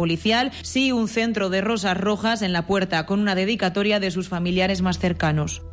policial, sí un centro de rosas rojas en la puerta con una dedicatoria de sus familiares más cercanos.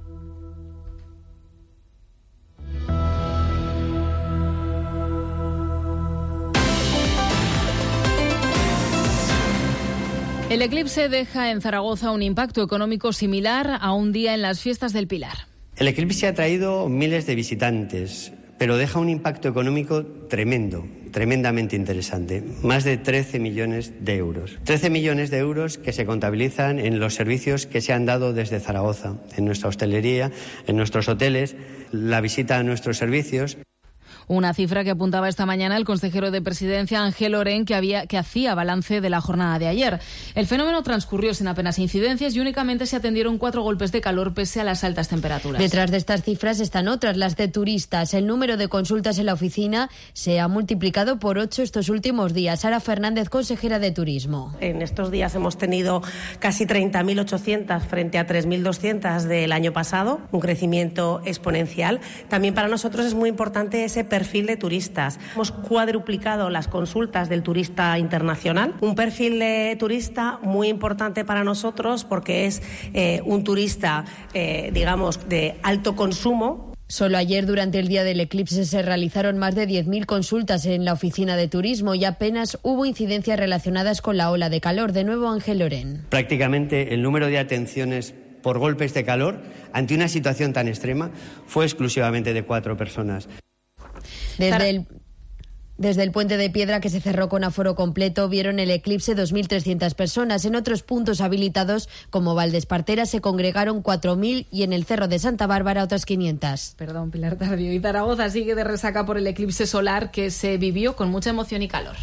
El eclipse deja en Zaragoza un impacto económico similar a un día en las fiestas del Pilar. El eclipse ha traído miles de visitantes, pero deja un impacto económico tremendo, tremendamente interesante. Más de 13 millones de euros. 13 millones de euros que se contabilizan en los servicios que se han dado desde Zaragoza, en nuestra hostelería, en nuestros hoteles, la visita a nuestros servicios. Una cifra que apuntaba esta mañana el consejero de Presidencia, Ángel Orén, que hacía balance de la jornada de ayer. El fenómeno transcurrió sin apenas incidencias y únicamente se atendieron 4 golpes de calor pese a las altas temperaturas. Detrás de estas cifras están otras, las de turistas. El número de consultas en la oficina se ha multiplicado por 8 estos últimos días. Sara Fernández, consejera de Turismo. En estos días hemos tenido casi 30.800 frente a 3.200 del año pasado, un crecimiento exponencial. También para nosotros es muy importante ese perfil de turistas. Hemos cuadruplicado las consultas del turista internacional, un perfil de turista muy importante para nosotros porque es un turista, digamos, de alto consumo. Solo ayer, durante el día del eclipse, se realizaron más de 10.000 consultas en la oficina de turismo y apenas hubo incidencias relacionadas con la ola de calor. De nuevo, Ángel Orén. Prácticamente el número de atenciones por golpes de calor ante una situación tan extrema fue exclusivamente de 4 personas. Desde el Puente de Piedra, que se cerró con aforo completo, vieron el eclipse 2.300 personas. En otros puntos habilitados, como Valdespartera, se congregaron 4.000 y en el Cerro de Santa Bárbara otras 500. Perdón, Pilar Tardío. Y Zaragoza sigue de resaca por el eclipse solar que se vivió con mucha emoción y calor.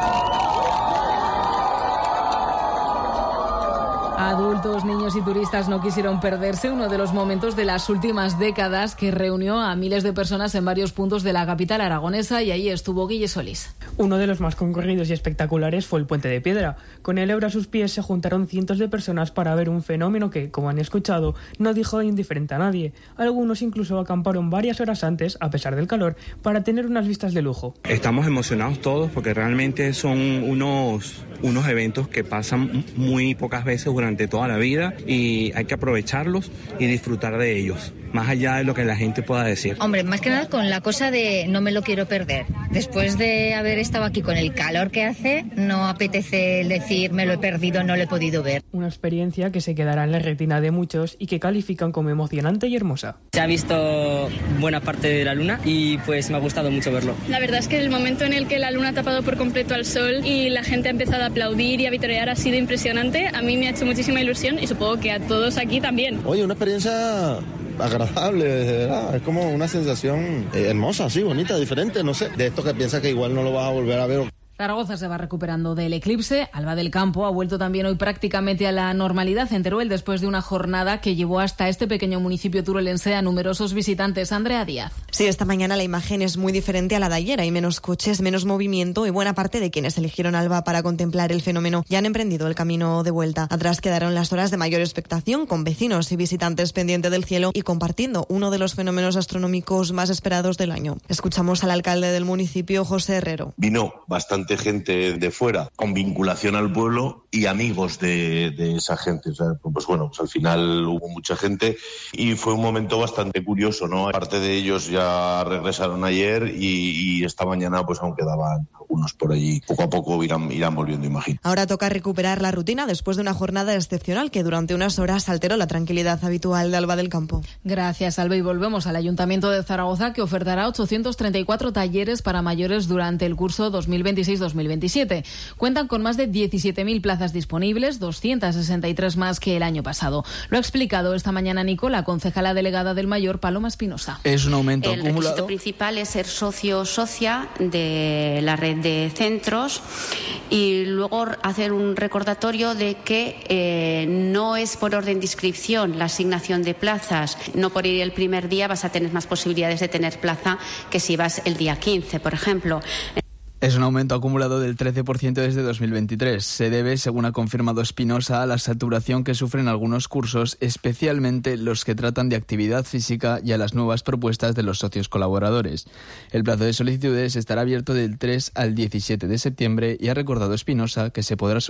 Adultos, niños y turistas no quisieron perderse uno de los momentos de las últimas décadas que reunió a miles de personas en varios puntos de la capital aragonesa, y ahí estuvo Guille Solís. Uno de los más concurridos y espectaculares fue el Puente de Piedra. Con el Ebro a sus pies se juntaron cientos de personas para ver un fenómeno que, como han escuchado, no dejó indiferente a nadie. Algunos incluso acamparon varias horas antes, a pesar del calor, para tener unas vistas de lujo. Estamos emocionados todos porque realmente son unos eventos que pasan muy pocas veces durante toda la vida y hay que aprovecharlos y disfrutar de ellos, más allá de lo que la gente pueda decir. Hombre, más que nada con la cosa de no me lo quiero perder. Después de haber estado aquí con el calor que hace, no apetece el decir me lo he perdido, no lo he podido ver. Una experiencia que se quedará en la retina de muchos y que califican como emocionante y hermosa. Se ha visto buena parte de la luna y pues me ha gustado mucho verlo. La verdad es que el momento en el que la luna ha tapado por completo al sol y la gente ha empezado a aplaudir y a vitorear ha sido impresionante. A mí me ha hecho muchísima ilusión y supongo que a todos aquí también. Oye, una experiencia agradable, de verdad. Es como una sensación hermosa, así, bonita, diferente, no sé. De esto que piensas que igual no lo vas a volver a ver. Zaragoza se va recuperando del eclipse. Alba del Campo ha vuelto también hoy prácticamente a la normalidad en Teruel después de una jornada que llevó hasta este pequeño municipio turolense a numerosos visitantes. Andrea Díaz. Sí, esta mañana la imagen es muy diferente a la de ayer. Hay menos coches, menos movimiento y buena parte de quienes eligieron Alba para contemplar el fenómeno ya han emprendido el camino de vuelta. Atrás quedaron las horas de mayor expectación con vecinos y visitantes pendientes del cielo y compartiendo uno de los fenómenos astronómicos más esperados del año. Escuchamos al alcalde del municipio, José Herrero. Vino bastante gente de fuera con vinculación al pueblo y amigos de esa gente. O sea, pues bueno, pues al final hubo mucha gente y fue un momento bastante curioso, ¿no? Parte de ellos ya regresaron ayer y esta mañana pues aún quedaban algunos por allí. Poco a poco irán volviendo, imagino. Ahora toca recuperar la rutina después de una jornada excepcional que durante unas horas alteró la tranquilidad habitual de Alba del Campo. Gracias, Alba. Y volvemos al Ayuntamiento de Zaragoza, que ofertará 834 talleres para mayores durante el curso 2026-2027. Cuentan con más de 17.000 plazas disponibles, 263 más que el año pasado. Lo ha explicado esta mañana Nicola, concejala delegada del Mayor, Paloma Espinosa. Es un aumento acumulado. El requisito principal es ser socio o socia de la red de centros y luego hacer un recordatorio de que no es por orden de inscripción la asignación de plazas. No por ir el primer día vas a tener más posibilidades de tener plaza que si vas el día 15, por ejemplo. Es un aumento acumulado del 13% desde 2023. Se debe, según ha confirmado Espinosa, a la saturación que sufren algunos cursos, especialmente los que tratan de actividad física, y a las nuevas propuestas de los socios colaboradores. El plazo de solicitudes estará abierto del 3 al 17 de septiembre y ha recordado Espinosa que se podrá